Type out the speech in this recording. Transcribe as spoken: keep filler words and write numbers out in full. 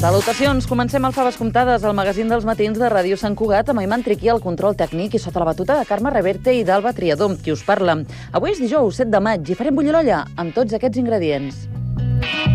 Salutacions! Comencem el Faves Comptades, el magazín dels matins de Ràdio Sant Cugat, amb Ayman Triqui al control tècnic i sota la batuta de Carme Reverte i d'Alba Triador, qui us parla. Avui és dijous, set de maig, i farem bullir l'olla amb tots aquests ingredients.